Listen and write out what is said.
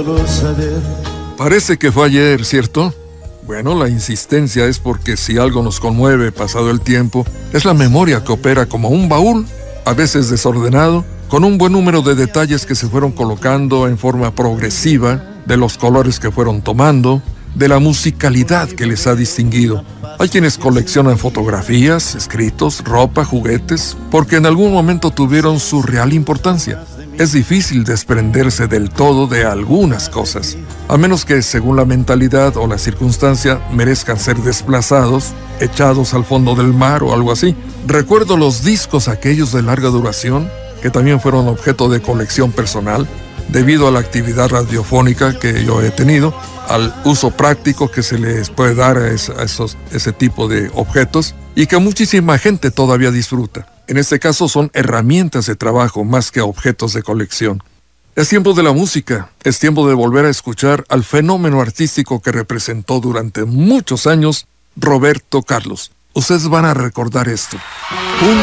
debo saber. Parece que fue ayer, ¿cierto? Bueno, la insistencia es porque si algo nos conmueve pasado el tiempo, es la memoria que opera como un baúl, a veces desordenado, con un buen número de detalles que se fueron colocando en forma progresiva, de los colores que fueron tomando, de la musicalidad que les ha distinguido. Hay quienes coleccionan fotografías, escritos, ropa, juguetes, porque en algún momento tuvieron su real importancia. Es difícil desprenderse del todo de algunas cosas, a menos que, según la mentalidad o la circunstancia, merezcan ser desplazados, echados al fondo del mar o algo así. Recuerdo los discos aquellos de larga duración, que también fueron objeto de colección personal, debido a la actividad radiofónica que yo he tenido, al uso práctico que se les puede dar a ese tipo de objetos y que muchísima gente todavía disfruta. En este caso son herramientas de trabajo más que objetos de colección. Es tiempo de la música, es tiempo de volver a escuchar al fenómeno artístico que representó durante muchos años Roberto Carlos. Ustedes van a recordar esto.